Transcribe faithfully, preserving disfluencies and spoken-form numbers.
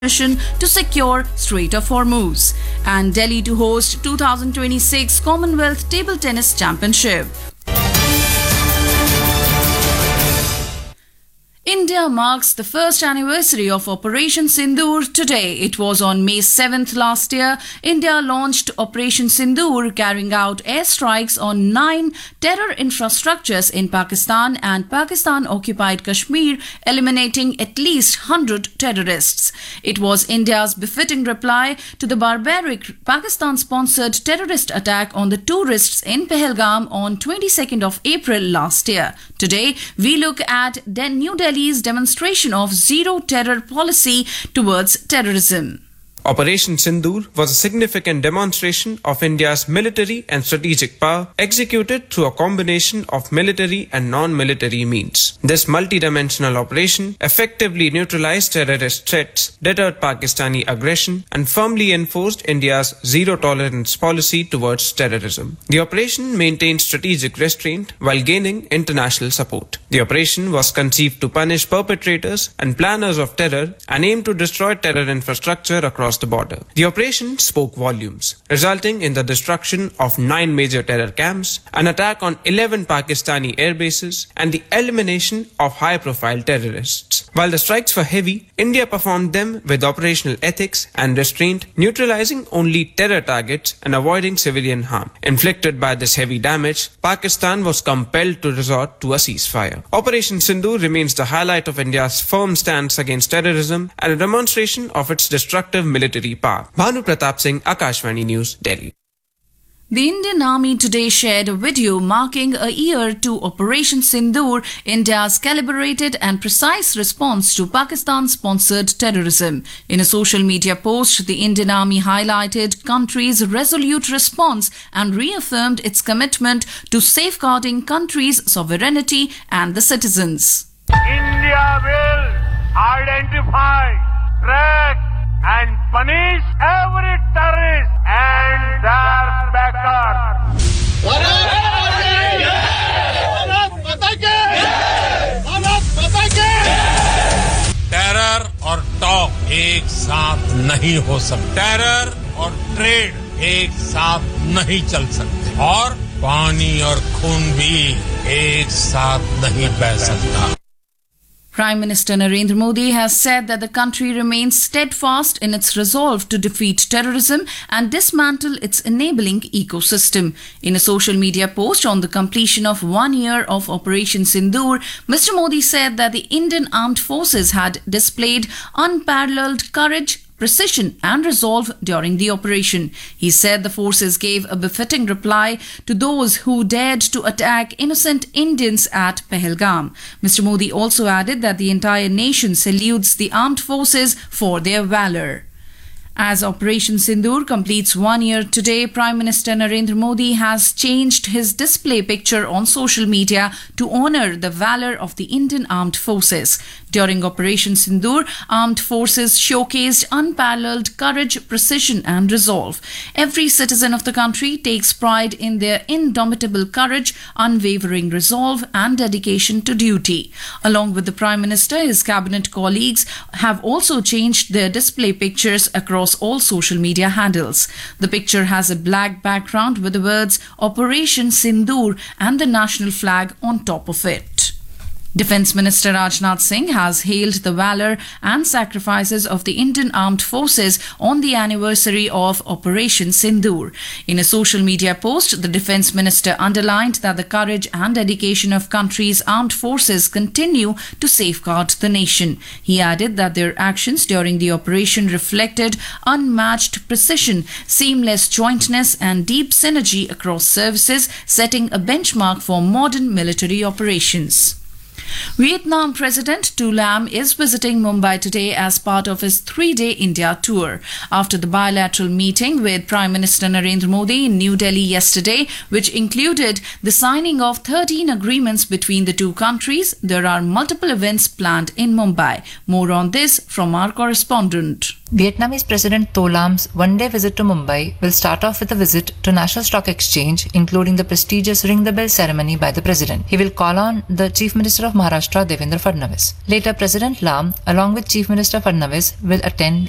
mission to secure Strait of Hormuz, and Delhi to host two thousand twenty-six Commonwealth Table Tennis Championship. India marks the first anniversary of Operation Sindoor today. It was on May seventh last year. India launched Operation Sindoor, carrying out airstrikes on nine terror infrastructures in Pakistan and Pakistan-occupied Kashmir, eliminating at least one hundred terrorists. It was India's befitting reply to the barbaric Pakistan-sponsored terrorist attack on the tourists in Pahalgam on twenty-second of April last year. Today, we look at New Delhi Delhi's demonstration of zero terror policy towards terrorism. Operation Sindoor was a significant demonstration of India's military and strategic power executed through a combination of military and non-military means. This multi-dimensional operation effectively neutralized terrorist threats, deterred Pakistani aggression, and firmly enforced India's zero-tolerance policy towards terrorism. The operation maintained strategic restraint while gaining international support. The operation was conceived to punish perpetrators and planners of terror and aimed to destroy terror infrastructure across the border. The operation spoke volumes, resulting in the destruction of nine major terror camps, an attack on eleven Pakistani air bases, and the elimination of high-profile terrorists. While the strikes were heavy, India performed them with operational ethics and restraint, neutralizing only terror targets and avoiding civilian harm. Inflicted by this heavy damage, Pakistan was compelled to resort to a ceasefire. Operation Sindoor remains the highlight of India's firm stance against terrorism and a demonstration of its destructive military power. Bhanu Pratap Singh, Akashvani News, Delhi. The Indian Army today shared a video marking a year to Operation Sindoor, India's calibrated and precise response to Pakistan-sponsored terrorism. In a social media post, the Indian Army highlighted country's resolute response and reaffirmed its commitment to safeguarding country's sovereignty and the citizens. India will identify, track, and punish every terrorist and their backers. Terror और talk एक साथ नहीं हो सकते, terror और trade एक साथ नहीं चल सकते, और पानी और खून भी एक साथ नहीं बह सकता. Prime Minister Narendra Modi has said that the country remains steadfast in its resolve to defeat terrorism and dismantle its enabling ecosystem. In a social media post on the completion of one year of Operation Sindoor, Mister Modi said that the Indian Armed Forces had displayed unparalleled courage, precision and resolve during the operation. He said the forces gave a befitting reply to those who dared to attack innocent Indians at Pahalgam. Mister Modi also added that the entire nation salutes the armed forces for their valor. As Operation Sindoor completes one year today, Prime Minister Narendra Modi has changed his display picture on social media to honor the valor of the Indian Armed Forces. During Operation Sindoor, armed forces showcased unparalleled courage, precision and resolve. Every citizen of the country takes pride in their indomitable courage, unwavering resolve and dedication to duty. Along with the Prime Minister, his cabinet colleagues have also changed their display pictures across all social media handles. The picture has a black background with the words Operation Sindoor and the national flag on top of it. Defence Minister Rajnath Singh has hailed the valour and sacrifices of the Indian Armed Forces on the anniversary of Operation Sindoor. In a social media post, the Defence Minister underlined that the courage and dedication of country's armed forces continue to safeguard the nation. He added that their actions during the operation reflected unmatched precision, seamless jointness and deep synergy across services, setting a benchmark for modern military operations. Vietnam President Tu Lam is visiting Mumbai today as part of his three-day India tour. After the bilateral meeting with Prime Minister Narendra Modi in New Delhi yesterday, which included the signing of thirteen agreements between the two countries, there are multiple events planned in Mumbai. More on this from our correspondent. Vietnamese President To Lam's one-day visit to Mumbai will start off with a visit to National Stock Exchange, including the prestigious Ring the Bell ceremony by the President. He will call on the Chief Minister of Maharashtra, Devendra Fadnavis. Later, President Lam, along with Chief Minister Fadnavis, will attend